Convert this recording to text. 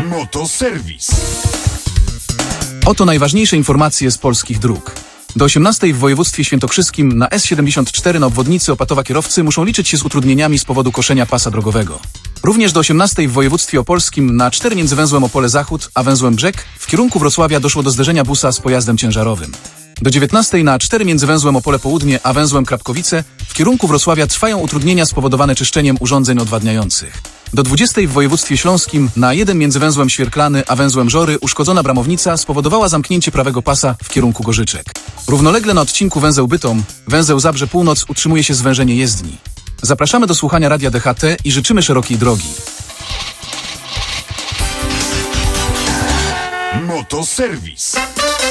Motoserwis. Oto najważniejsze informacje z polskich dróg. Do 18 w województwie świętokrzyskim na S74 na obwodnicy Opatowa kierowcy muszą liczyć się z utrudnieniami z powodu koszenia pasa drogowego. Również do 18 w województwie opolskim na 4 między węzłem Opole Zachód a węzłem Brzeg w kierunku Wrocławia doszło do zderzenia busa z pojazdem ciężarowym. Do 19 na 4 między węzłem Opole Południe a węzłem Krapkowice w kierunku Wrocławia trwają utrudnienia spowodowane czyszczeniem urządzeń odwadniających. Do 20 w województwie śląskim na 1 między węzłem Świerklany a węzłem Żory uszkodzona bramownica spowodowała zamknięcie prawego pasa w kierunku Gorzyczek. Równolegle na odcinku węzeł Bytom, węzeł Zabrze Północ utrzymuje się zwężenie jezdni. Zapraszamy do słuchania Radia DHT i życzymy szerokiej drogi. Motoserwis.